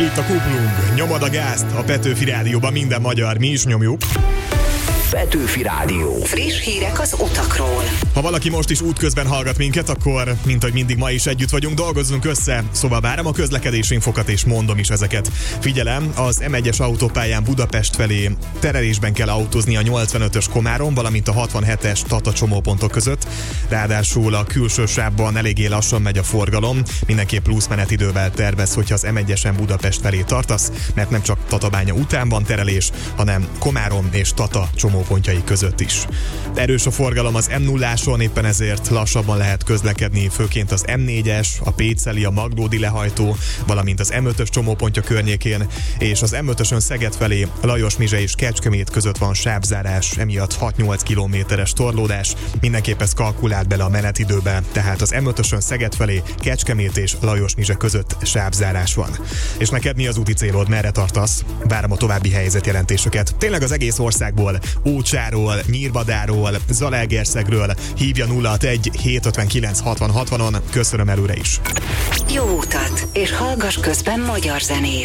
Itt a Kuplung, nyomod a gázt, a Petőfi Rádióban minden magyar, mi is nyomjuk. Petőfi Rádió. Friss hírek az utakról. Ha valaki most is útközben hallgat minket, akkor, mint hogy mindig ma is együtt vagyunk, dolgozzunk össze. Szóval várom a közlekedési infokat, és mondom is ezeket. Figyelem, az M1-es autópályán Budapest felé terelésben kell autózni a 85-ös Komárom, valamint a 67-es Tata csomópontok között. Ráadásul a külső sávban eléggé lassan megy a forgalom. Mindenképp plusz menetidővel tervez, hogyha az M1-esen Budapest felé tartasz, mert nem csak Tatabánya után van terelés, hanem Komárom és Tata csomópontjai között is. Erős a forgalom az M0-áson, éppen ezért lassabban lehet közlekedni, főként az M4-es, a Péceli, a Maglódi lehajtó, valamint az M5-ös csomópontja környékén, és az M5-ösön Szeged felé Lajos-Mizse és Kecskemét között van sávzárás, emiatt 6-8 kilométeres torlódás. Mindenképp ezt kalkulált bele a menetidőbe, tehát az M5-ösön Szeged felé Kecskemét és Lajos-Mizse között sávzárás van. És neked mi az úti célod, merre tartasz? Várom a további helyzetjelentéseket. Tényleg az egész országból, Ócsáról, Nyírbadáról, Zalaegerszegről hívja 061 759 60 60-on. Köszönöm előre is. Jó utat, és hallgass közben magyar zenét.